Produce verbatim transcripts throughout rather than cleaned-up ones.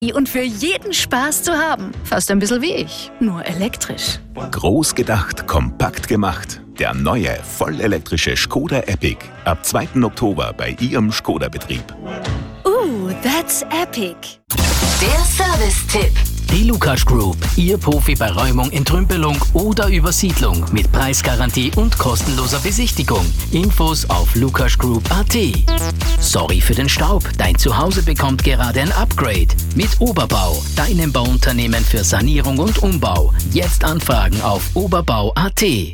Und für jeden Spaß zu haben. Fast ein bisschen wie ich, nur elektrisch. Groß gedacht, kompakt gemacht. Der neue, vollelektrische Skoda Epic. Ab zweiten Oktober bei Ihrem Skoda-Betrieb. Uh, that's epic. Der Service-Tipp. Die Lukas Group, Ihr Profi bei Räumung, Entrümpelung oder Übersiedlung mit Preisgarantie und kostenloser Besichtigung. Infos auf lukasgroup punkt at. Sorry für den Staub, dein Zuhause bekommt gerade ein Upgrade. Mit Oberbau, deinem Bauunternehmen für Sanierung und Umbau. Jetzt anfragen auf oberbau punkt at.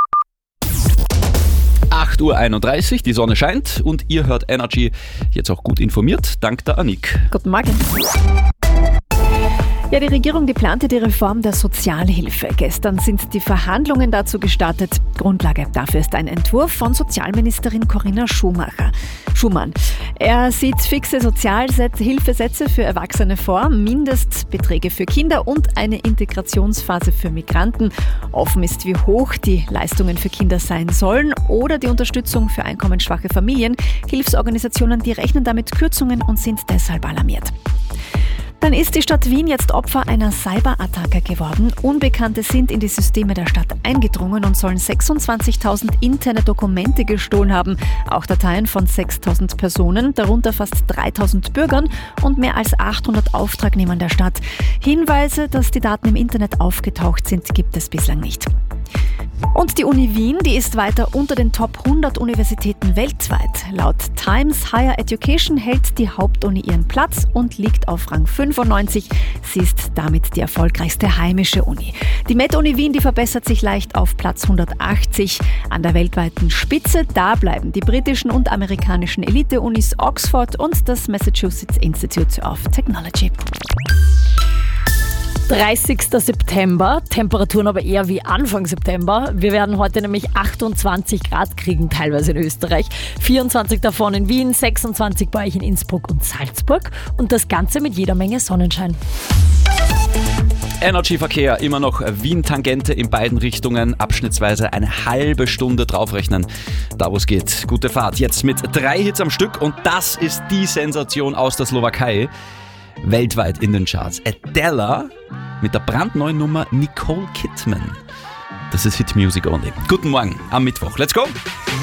acht Uhr einunddreißig, die Sonne scheint und ihr hört Energy jetzt auch gut informiert, dank der Annik. Guten Morgen. Ja, die Regierung, die plante die Reform der Sozialhilfe. Gestern sind die Verhandlungen dazu gestartet. Grundlage dafür ist ein Entwurf von Sozialministerin Corinna Schumacher. Schumann. Er sieht fixe Sozialhilfesätze für Erwachsene vor, Mindestbeträge für Kinder und eine Integrationsphase für Migranten. Offen ist, wie hoch die Leistungen für Kinder sein sollen oder die Unterstützung für einkommensschwache Familien. Hilfsorganisationen, die rechnen damit Kürzungen und sind deshalb alarmiert. Dann ist die Stadt Wien jetzt Opfer einer Cyberattacke geworden. Unbekannte sind in die Systeme der Stadt eingedrungen und sollen sechsundzwanzigtausend interne Dokumente gestohlen haben. Auch Dateien von sechstausend Personen, darunter fast dreitausend Bürgern und mehr als achthundert Auftragnehmern der Stadt. Hinweise, dass die Daten im Internet aufgetaucht sind, gibt es bislang nicht. Und die Uni Wien, die ist weiter unter den Top hundert Universitäten weltweit. Laut Times Higher Education hält die Hauptuni ihren Platz und liegt auf Rang fünfundneunzig. Sie ist damit die erfolgreichste heimische Uni. Die Med-Uni Wien, die verbessert sich leicht auf Platz hundertachtzig. An der weltweiten Spitze, da bleiben die britischen und amerikanischen Elite-Unis Oxford und das Massachusetts Institute of Technology. dreißigster September, Temperaturen aber eher wie Anfang September. Wir werden heute nämlich achtundzwanzig Grad kriegen, teilweise in Österreich. vierundzwanzig davon in Wien, sechsundzwanzig bei euch in Innsbruck und Salzburg. Und das Ganze mit jeder Menge Sonnenschein. Energy-Verkehr, immer noch Wien-Tangente in beiden Richtungen, abschnittsweise eine halbe Stunde draufrechnen, da wo es geht. Gute Fahrt, jetzt mit drei Hits am Stück und das ist die Sensation aus der Slowakei. Weltweit in den Charts. Adele mit der brandneuen Nummer Nicole Kidman. Das ist Hit Music Only. Guten Morgen am Mittwoch. Let's go!